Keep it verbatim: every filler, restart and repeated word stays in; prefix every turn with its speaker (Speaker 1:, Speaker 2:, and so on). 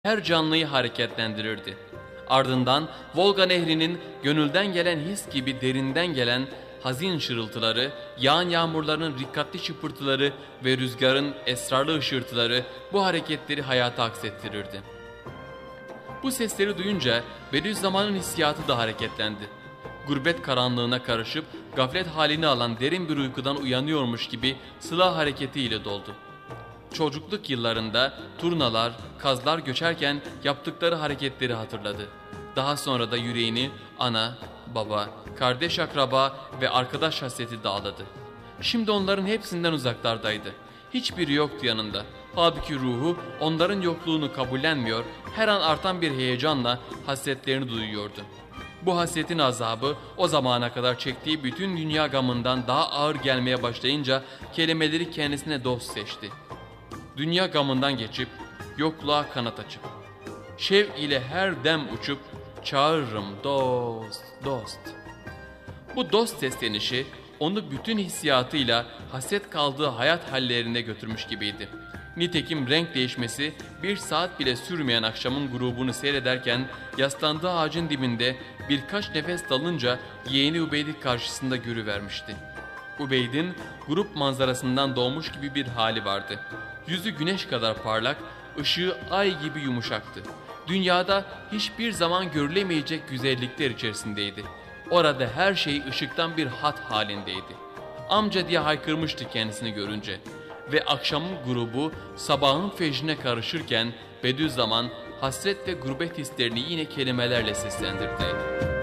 Speaker 1: her canlıyı hareketlendirirdi. Ardından Volga Nehri'nin gönülden gelen his gibi derinden gelen hazin şırıltıları, yağan yağmurların rikkatli çıpırtıları ve rüzgarın esrarlı ışırtıları bu hareketleri hayata aksettirirdi. Bu sesleri duyunca Bediüzzaman'ın hissiyatı da hareketlendi. Gurbet karanlığına karışıp gaflet halini alan derin bir uykudan uyanıyormuş gibi sıla hareketiyle doldu. Çocukluk yıllarında turnalar, kazlar göçerken yaptıkları hareketleri hatırladı. Daha sonra da yüreğini ana, baba, kardeş akraba ve arkadaş hasreti dağladı. Şimdi onların hepsinden uzaklardaydı. Hiçbiri yoktu yanında. Halbuki ruhu onların yokluğunu kabullenmiyor, her an artan bir heyecanla hasretlerini duyuyordu. Bu hasretin azabı o zamana kadar çektiği bütün dünya gamından daha ağır gelmeye başlayınca kelimeleri kendisine dost seçti. Dünya gamından geçip, yokluğa kanat açıp, şev ile her dem uçup, çağırırım dost, dost. Bu dost seslenişi onu bütün hissiyatıyla hasret kaldığı hayat hallerine götürmüş gibiydi. Nitekim renk değişmesi bir saat bile sürmeyen akşamın grubunu seyrederken yaslandığı ağacın dibinde birkaç nefes dalınca yeğeni Ubeyd'i karşısında görüvermişti. Ubeyd'in grup manzarasından doğmuş gibi bir hali vardı. Yüzü güneş kadar parlak, ışığı ay gibi yumuşaktı. Dünyada hiçbir zaman görülemeyecek güzellikler içerisindeydi. Orada her şey ışıktan bir hat halindeydi. Amca diye haykırmıştı kendisini görünce. Ve akşamın grubu sabahın fecrine karışırken Bediüzzaman hasret ve gurbet hislerini yine kelimelerle seslendirdi.